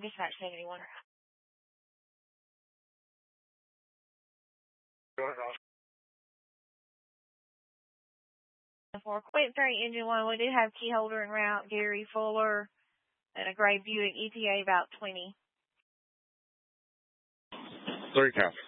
dispatch 71. For Quick Ferry Engine 1, we do have key holder en route, Gary Fuller, and a gray Buick ETA about 20. 3 copy.